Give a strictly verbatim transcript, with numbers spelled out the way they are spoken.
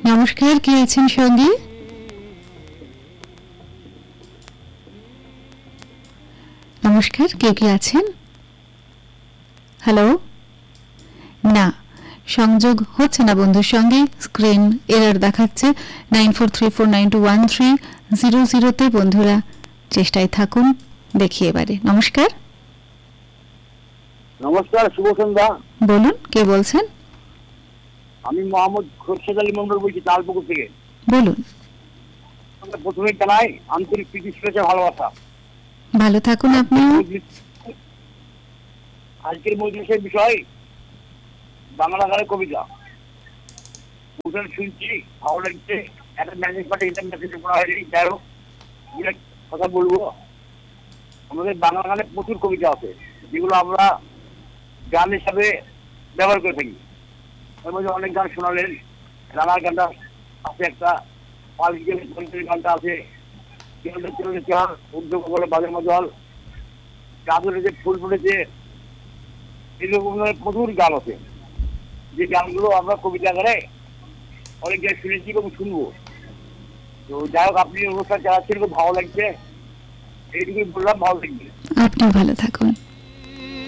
নমস্কার, কে আছেন সঙ্গে? নমস্কার, কে কে আছেন? হ্যালো, না সংযোগ হচ্ছে না বন্ধুর সঙ্গে, স্ক্রিন এরর দেখাচ্ছে। Nine four three four nine two one three zero জিরোতে বন্ধুরা চেষ্টায় থাকুন। দেখি এবারে। নমস্কার। নমস্কার, শুভ সন্ধ্যা। বলুন, কে বলছেন? আমি মোহাম্মদ খোরশেদ আলী মন্ডল বলছি, তালপুকুর থেকে। বলুন। প্রথমে জানাই আন্তরিক প্রীতি শুভেচ্ছা ভালোবাসা। ভালো থাকুন আপনি। আজকের মজলিসের বিষয় বাংলা গানের কবিতা। ওখানে শুনছি, ভালো লাগছে। একটা ম্যাসেজ পাঠিয়ে এটা মেসেজ করা হয়নি, যাই হোক কথা বলবো। আমাদের বাংলা গানে প্রচুর কবিতা আছে যেগুলো আমরা গান হিসাবে ব্যবহার করে থাকি। এর মধ্যে অনেক গান শোনালেন। রানার গানটা আছে, একটা পালকি গানটা আছে, উদ্যোগ বলে বাজের মজল, গাজরে যে ফুল ফুটেছে, এরকম প্রচুর গান আছে যে গানগুলো আমরা কবিতা করে অনেক জায়গায় শুনেছি এবং শুনবো। তো যাই হোক, আপনি অনুষ্ঠান চালাচ্ছেন, খুব ভালো লাগছে। এইটুকুই বললাম, ভালো লাগবে। আপনি ভালো থাকুন।